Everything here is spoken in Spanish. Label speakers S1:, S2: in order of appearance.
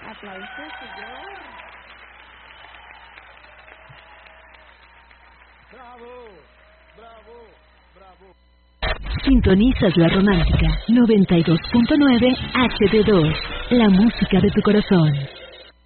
S1: Aplausos, señor.
S2: Bravo, bravo, bravo.
S3: Sintonizas La Romántica 92.9 HD2, la música de tu corazón.